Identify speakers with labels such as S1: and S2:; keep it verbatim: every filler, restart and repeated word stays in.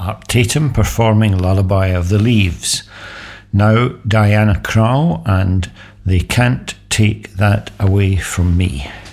S1: Art Tatum performing Lullaby of the Leaves. Now Diana Krall and They Can't Take That Away From Me.